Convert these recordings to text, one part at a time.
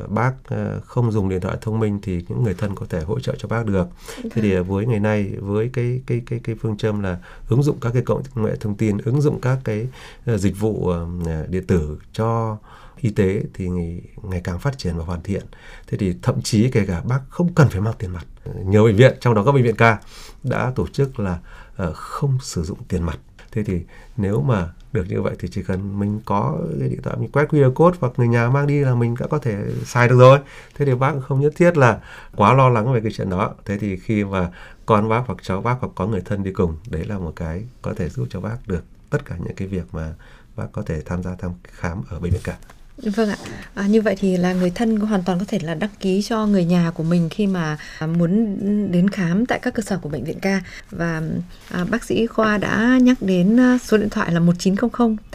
bác không dùng điện thoại thông minh thì những người thân có thể hỗ trợ cho bác được. Thế thì với ngày nay với cái phương châm là ứng dụng các cái công nghệ thông tin, ứng dụng các cái dịch vụ điện tử cho y tế thì ngày càng phát triển và hoàn thiện. Thế thì thậm chí kể cả bác không cần phải mang tiền mặt. Nhiều bệnh viện, trong đó các bệnh viện ca đã tổ chức là không sử dụng tiền mặt. Thế thì nếu mà được như vậy thì chỉ cần mình có cái điện thoại mình quét QR code hoặc người nhà mang đi là mình đã có thể xài được rồi. Thế thì bác không nhất thiết là quá lo lắng về cái chuyện đó. Thế thì khi mà con bác hoặc cháu bác hoặc có người thân đi cùng, đấy là một cái có thể giúp cho bác được tất cả những cái việc mà bác có thể tham gia thăm khám ở bệnh viện ca. Vâng ạ. Như vậy thì là người thân hoàn toàn có thể là đăng ký cho người nhà của mình khi mà muốn đến khám tại các cơ sở của bệnh viện ca. Và bác sĩ Khoa đã nhắc đến số điện thoại là 1900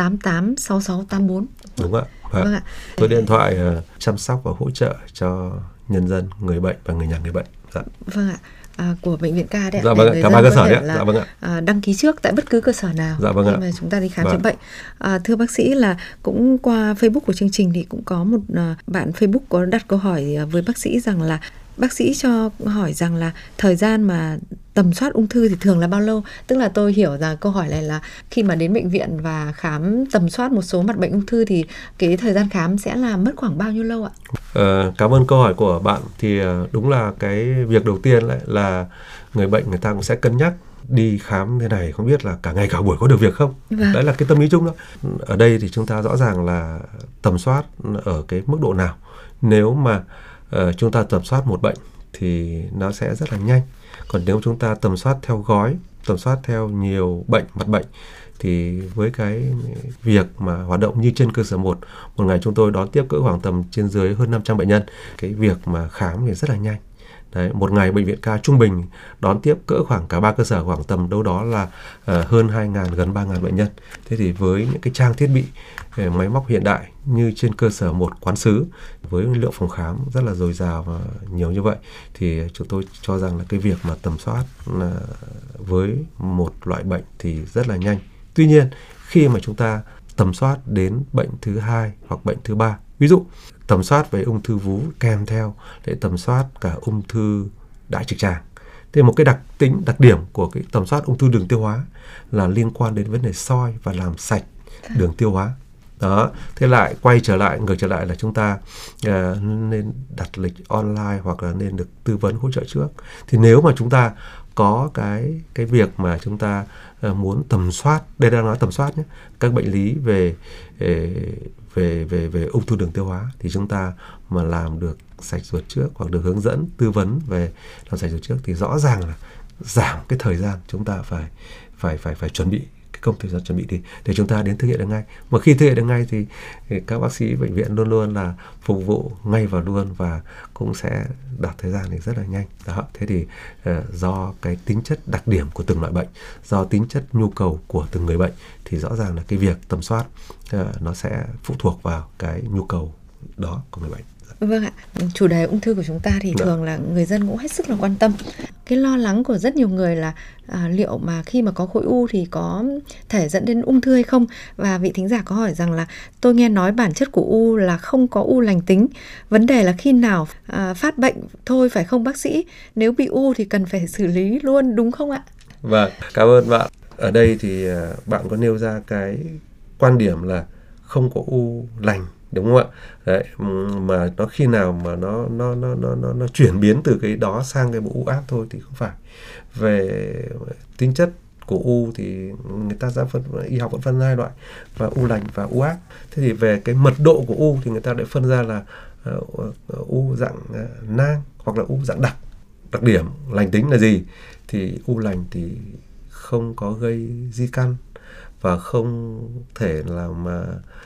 88 6684. Đúng ạ. Vâng ạ. Số điện thoại chăm sóc và hỗ trợ cho nhân dân, người bệnh và người nhà người bệnh. Dạ. Vâng ạ. Của bệnh viện ca đấy. Dạ vâng ạ, cả ba cơ sở đấy. Dạ vâng ạ. Đăng ký trước tại bất cứ cơ sở nào dạ vâng khi mà chúng ta đi khám chữa bệnh. Thưa bác sĩ, là cũng qua Facebook của chương trình thì cũng có một bạn Facebook có đặt câu hỏi với bác sĩ rằng là bác sĩ cho hỏi rằng là thời gian mà tầm soát ung thư thì thường là bao lâu? Tức là tôi hiểu rằng câu hỏi này là khi mà đến bệnh viện và khám tầm soát một số mặt bệnh ung thư thì cái thời gian khám sẽ là mất khoảng bao nhiêu lâu ạ? Cảm ơn câu hỏi của bạn. Thì đúng là cái việc đầu tiên là người bệnh người ta cũng sẽ cân nhắc đi khám thế này không biết là cả ngày cả buổi có được việc không. Đấy là cái tâm lý chung đó. Ở đây thì chúng ta rõ ràng là tầm soát ở cái mức độ nào. Nếu mà chúng ta tầm soát một bệnh thì nó sẽ rất là nhanh. Còn nếu chúng ta tầm soát theo gói, tầm soát theo nhiều mặt bệnh thì với cái việc mà hoạt động như trên cơ sở một ngày chúng tôi đón tiếp cỡ khoảng tầm trên dưới hơn 500 bệnh nhân, cái việc mà khám thì rất là nhanh. Đấy, một ngày bệnh viện ca trung bình đón tiếp cỡ khoảng cả ba cơ sở khoảng tầm đâu đó là hơn 2.000, gần 3.000 bệnh nhân. Thế thì với những cái trang thiết bị máy móc hiện đại như trên cơ sở một quán xứ với lượng phòng khám rất là dồi dào và nhiều như vậy thì chúng tôi cho rằng là cái việc mà tầm soát với một loại bệnh thì rất là nhanh. Tuy nhiên khi mà chúng ta tầm soát đến bệnh thứ 2 hoặc bệnh thứ 3, ví dụ tầm soát về ung thư vú kèm theo để tầm soát cả ung thư đại trực tràng. Thế một cái đặc điểm của cái tầm soát ung thư đường tiêu hóa là liên quan đến vấn đề soi và làm sạch đường tiêu hóa. Đó, thế lại ngược trở lại là chúng ta nên đặt lịch online hoặc là nên được tư vấn hỗ trợ trước. Thì nếu mà chúng ta có cái việc mà chúng ta muốn tầm soát, đây đang nói tầm soát nhé, các bệnh lý về ung thư đường tiêu hóa thì chúng ta mà làm được sạch ruột trước hoặc được hướng dẫn tư vấn về làm sạch ruột trước thì rõ ràng là giảm cái thời gian chúng ta phải chuẩn bị, cái công thời gian chuẩn bị đi để chúng ta đến thực hiện được ngay. Mà khi thực hiện được ngay thì các bác sĩ bệnh viện luôn luôn là phục vụ ngay và luôn và cũng sẽ đạt thời gian thì rất là nhanh. Đó, thế thì do cái tính chất đặc điểm của từng loại bệnh, do tính chất nhu cầu của từng người bệnh thì rõ ràng là cái việc tầm soát nó sẽ phụ thuộc vào cái nhu cầu đó của người bệnh. Vâng ạ, chủ đề ung thư của chúng ta thì thường là người dân cũng hết sức là quan tâm. Cái lo lắng của rất nhiều người là liệu mà khi mà có khối u thì có thể dẫn đến ung thư hay không. Và vị thính giả có hỏi rằng là tôi nghe nói bản chất của u là không có u lành tính. Vấn đề là khi nào phát bệnh thôi phải không bác sĩ? Nếu bị u thì cần phải xử lý luôn đúng không ạ? Vâng, cảm ơn bạn. Ở đây thì bạn có nêu ra cái quan điểm là không có u lành, đúng không ạ? Đấy, mà nó khi nào mà nó chuyển biến từ cái đó sang cái bộ u ác thôi thì không phải. Về tính chất của u thì người ta y học vẫn phân hai loại, và u lành và u ác. Thế thì về cái mật độ của u thì người ta lại phân ra là u dạng nang hoặc là u dạng đặc. Đặc điểm lành tính là gì? Thì u lành thì không có gây di căn và không thể là mà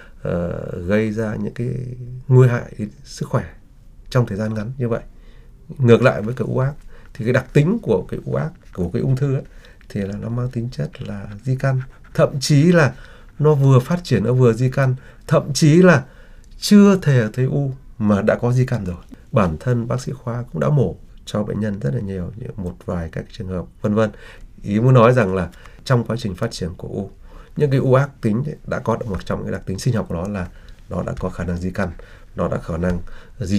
gây ra những cái nguy hại sức khỏe trong thời gian ngắn như vậy. Ngược lại với cái u ác thì cái đặc tính của cái u ác, của cái ung thư ấy, thì là nó mang tính chất là di căn, thậm chí là nó vừa phát triển nó vừa di căn, thậm chí là chưa thể thấy u mà đã có di căn rồi. Bản thân bác sĩ Khoa cũng đã mổ cho bệnh nhân rất là nhiều, một vài các trường hợp vân vân. Ý muốn nói rằng là trong quá trình phát triển của u, những cái u ác tính đã có một trong cái đặc tính sinh học của nó là nó đã có khả năng di căn, nó đã khả năng di